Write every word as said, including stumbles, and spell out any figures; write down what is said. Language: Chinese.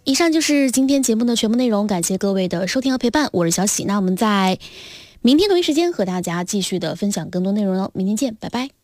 以上就是今天节目的全部内容，感谢各位的收听和陪伴，我是小喜。那我们在明天同一时间和大家继续的分享更多内容了，明天见，拜拜。